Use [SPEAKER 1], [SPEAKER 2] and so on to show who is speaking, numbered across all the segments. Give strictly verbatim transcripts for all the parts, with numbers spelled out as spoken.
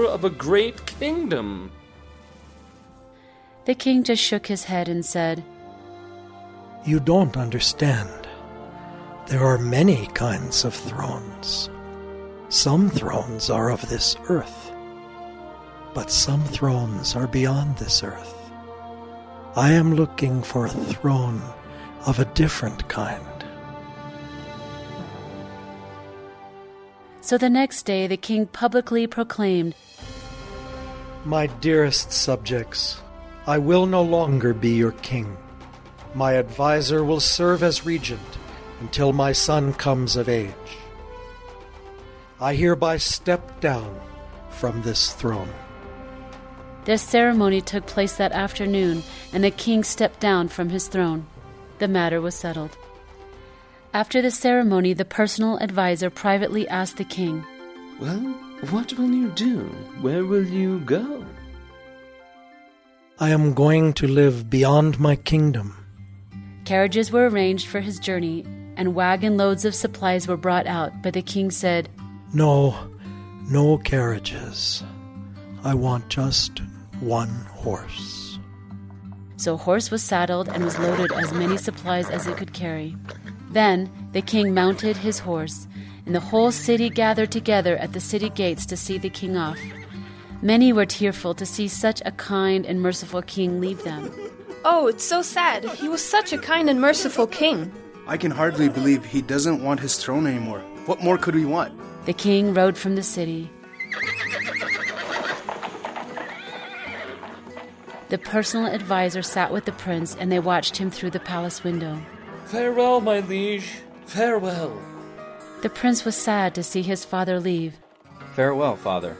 [SPEAKER 1] of a great kingdom.
[SPEAKER 2] The king just shook his head and said,
[SPEAKER 3] You don't understand. There are many kinds of thrones. Some thrones are of this earth, but some thrones are beyond this earth. I am looking for a throne of a different kind.
[SPEAKER 2] So the next day the king publicly proclaimed,
[SPEAKER 3] My dearest subjects, I will no longer be your king. My advisor will serve as regent until my son comes of age. I hereby step down from this throne.
[SPEAKER 2] This ceremony took place that afternoon, and the king stepped down from his throne. The matter was settled. After the ceremony, the personal advisor privately asked the king,
[SPEAKER 1] Well, what will you do? Where will you go?
[SPEAKER 3] I am going to live beyond my kingdom.
[SPEAKER 2] Carriages were arranged for his journey, and wagon loads of supplies were brought out, but the king said,
[SPEAKER 3] No, no carriages. I want just one horse.
[SPEAKER 2] So a horse was saddled and was loaded as many supplies as it could carry. Then the king mounted his horse, and the whole city gathered together at the city gates to see the king off. Many were tearful to see such a kind and merciful king leave them.
[SPEAKER 4] Oh, it's so sad. He was such a kind and merciful king.
[SPEAKER 5] I can hardly believe he doesn't want his throne anymore. What more could we want?
[SPEAKER 2] The king rode from the city. The personal advisor sat with the prince, and they watched him through the palace window.
[SPEAKER 1] Farewell, my liege. Farewell.
[SPEAKER 2] The prince was sad to see his father leave.
[SPEAKER 6] Farewell, father.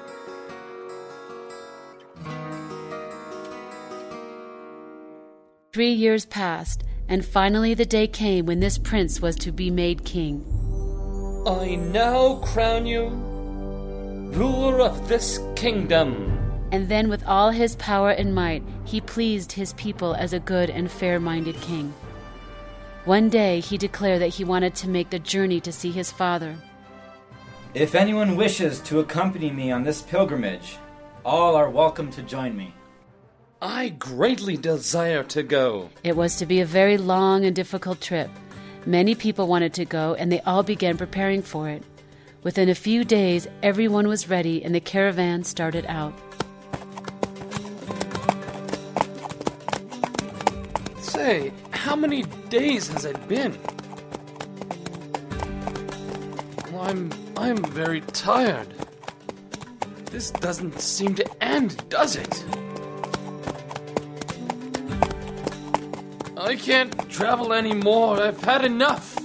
[SPEAKER 2] Three years passed, and finally the day came when this prince was to be made king.
[SPEAKER 1] I now crown you ruler of this kingdom.
[SPEAKER 2] And then with all his power and might, he pleased his people as a good and fair-minded king. One day he declared that he wanted to make the journey to see his father.
[SPEAKER 6] If anyone wishes to accompany me on this pilgrimage, all are welcome to join me.
[SPEAKER 1] I greatly desire to go.
[SPEAKER 2] It was to be a very long and difficult trip. Many people wanted to go, and they all began preparing for it. Within a few days, everyone was ready, and the caravan started out.
[SPEAKER 1] Say, how many days has it been? Well, I'm I'm very tired. This doesn't seem to end, does it? I can't travel anymore. I've had enough.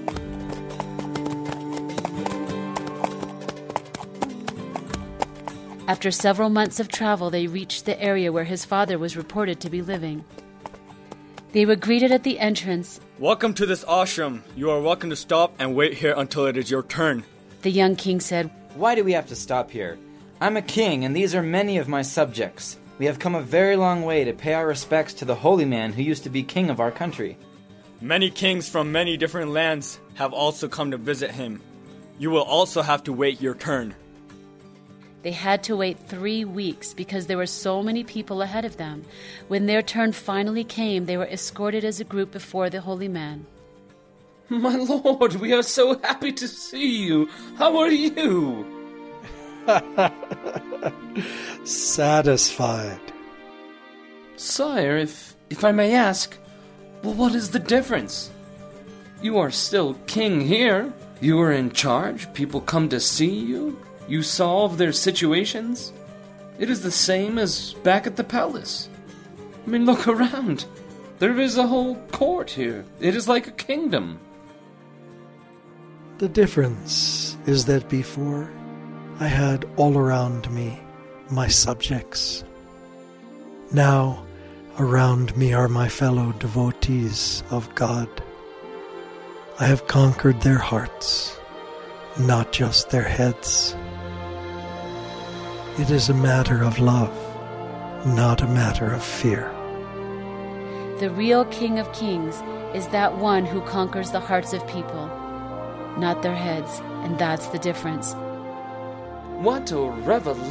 [SPEAKER 2] After several months of travel, they reached the area where his father was reported to be living. They were greeted at the entrance.
[SPEAKER 7] Welcome to this ashram. You are welcome to stop and wait here until it is your turn.
[SPEAKER 2] The young king said,
[SPEAKER 6] Why do we have to stop here? I'm a king, and these are many of my subjects. We have come a very long way to pay our respects to the holy man who used to be king of our country.
[SPEAKER 7] Many kings from many different lands have also come to visit him. You will also have to wait your turn.
[SPEAKER 2] They had to wait three weeks because there were so many people ahead of them. When their turn finally came, they were escorted as a group before the holy man.
[SPEAKER 1] My lord, we are so happy to see you. How are you?
[SPEAKER 3] Satisfied.
[SPEAKER 1] Sire, if if I may ask, well, what is the difference? You are still king here. You are in charge. People come to see you. You solve their situations. It is the same as back at the palace. I mean, look around. There is a whole court here. It is like a kingdom.
[SPEAKER 3] The difference is that before, I had all around me my subjects. Now, around me are my fellow devotees of God. I have conquered their hearts, not just their heads. It is a matter of love, not a matter of fear.
[SPEAKER 2] The real King of Kings is that one who conquers the hearts of people, not their heads, and that's the difference.
[SPEAKER 1] What a revelation!